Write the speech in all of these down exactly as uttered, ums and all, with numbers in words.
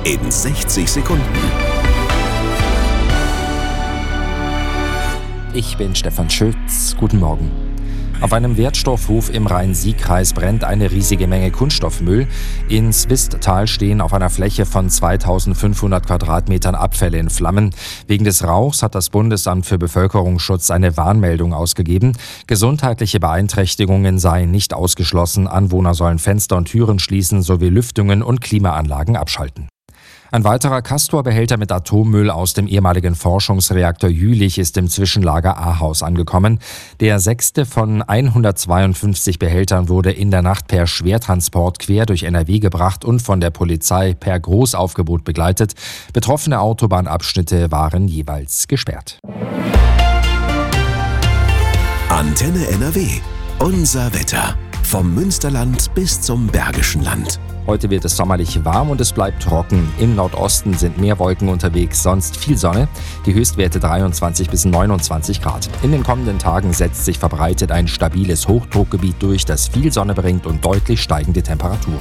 in sechzig Sekunden. Ich bin Stefan Schütz. Guten Morgen. Auf einem Wertstoffhof im Rhein-Sieg-Kreis brennt eine riesige Menge Kunststoffmüll. In Swisttal stehen auf einer Fläche von zweitausendfünfhundert Quadratmetern Abfälle in Flammen. Wegen des Rauchs hat das Bundesamt für Bevölkerungsschutz eine Warnmeldung ausgegeben. Gesundheitliche Beeinträchtigungen seien nicht ausgeschlossen. Anwohner sollen Fenster und Türen schließen sowie Lüftungen und Klimaanlagen abschalten. Ein weiterer Castor-Behälter mit Atommüll aus dem ehemaligen Forschungsreaktor Jülich ist im Zwischenlager Ahaus angekommen. Der sechste von hundertzweiundfünfzig Behältern wurde in der Nacht per Schwertransport quer durch N R W gebracht und von der Polizei per Großaufgebot begleitet. Betroffene Autobahnabschnitte waren jeweils gesperrt. Antenne N R W. Unser Wetter. Vom Münsterland bis zum Bergischen Land. Heute wird es sommerlich warm und es bleibt trocken. Im Nordosten sind mehr Wolken unterwegs, sonst viel Sonne. Die Höchstwerte dreiundzwanzig bis neunundzwanzig Grad. In den kommenden Tagen setzt sich verbreitet ein stabiles Hochdruckgebiet durch, das viel Sonne bringt und deutlich steigende Temperaturen.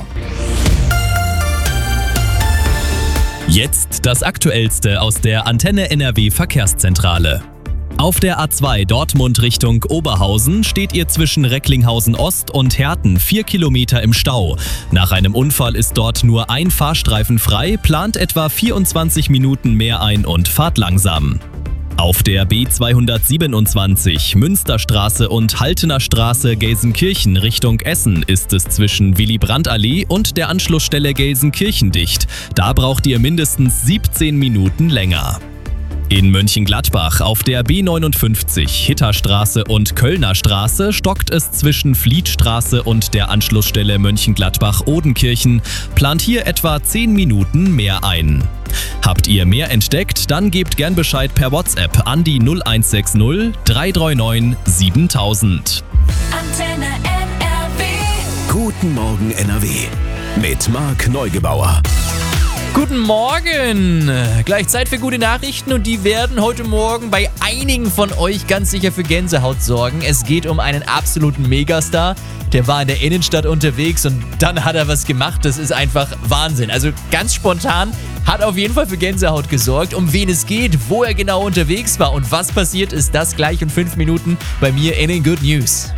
Jetzt das Aktuellste aus der Antenne N R W Verkehrszentrale. Auf der A zwei Dortmund Richtung Oberhausen steht ihr zwischen Recklinghausen Ost und Herten vier Kilometer im Stau. Nach einem Unfall ist dort nur ein Fahrstreifen frei, plant etwa vierundzwanzig Minuten mehr ein und fahrt langsam. Auf der B zweihundertsiebenundzwanzig Münsterstraße und Haltener Straße Gelsenkirchen Richtung Essen ist es zwischen Willy-Brandt-Allee und der Anschlussstelle Gelsenkirchen dicht. Da braucht ihr mindestens siebzehn Minuten länger. In Mönchengladbach auf der B neunundfünfzig Hitterstraße und Kölner Straße stockt es zwischen Flietstraße und der Anschlussstelle Mönchengladbach-Odenkirchen, plant hier etwa zehn Minuten mehr ein. Habt ihr mehr entdeckt, dann gebt gern Bescheid per WhatsApp an die null eins sechs null drei drei neun siebentausend. Antenne N R W. Guten Morgen N R W. Mit Marc Neugebauer. Guten Morgen! Gleich Zeit für gute Nachrichten und die werden heute Morgen bei einigen von euch ganz sicher für Gänsehaut sorgen. Es geht um einen absoluten Megastar. Der war in der Innenstadt unterwegs und dann hat er was gemacht. Das ist einfach Wahnsinn. Also ganz spontan, hat auf jeden Fall für Gänsehaut gesorgt. Um wen es geht, wo er genau unterwegs war und was passiert ist, das gleich in fünf Minuten bei mir in den Good News.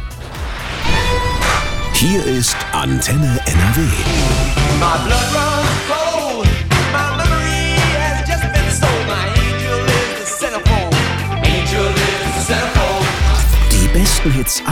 Hier ist Antenne N R W. My blood runs cold. My memory has just been sold. My angel is the centerfold. Angel is the centerfold. Die besten Hits